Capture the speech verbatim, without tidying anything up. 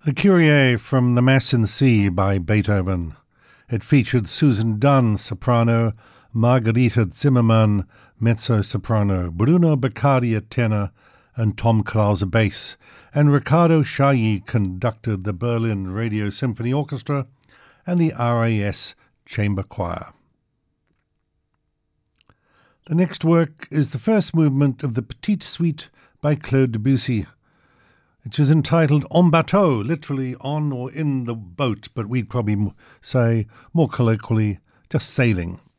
The Kyrie from The Mass in C by Beethoven. It featured Susan Dunn, soprano, Margarita Zimmermann, mezzo-soprano, Bruno Beccaria, tenor, and Tom Krause, bass, and Riccardo Chailly conducted the Berlin Radio Symphony Orchestra and the R A S Chamber Choir. The next work is the first movement of the Petite Suite by Claude Debussy, which is entitled En bateau, literally on or in the boat, but we'd probably say more colloquially, just sailing.